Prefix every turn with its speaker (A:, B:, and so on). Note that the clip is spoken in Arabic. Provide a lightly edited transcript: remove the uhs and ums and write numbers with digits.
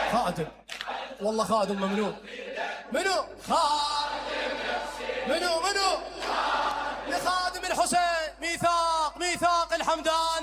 A: خادم، والله خادم ممنوع. منو خادم نفسي؟ منو لخادم الحسين ميثاق الحمدان.